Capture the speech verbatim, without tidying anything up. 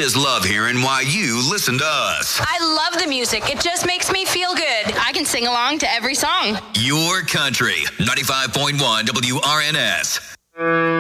just love hearing why you listen to us. I love the music. It just makes me feel good. I can sing along to every song. Your country, ninety-five point one W R N S.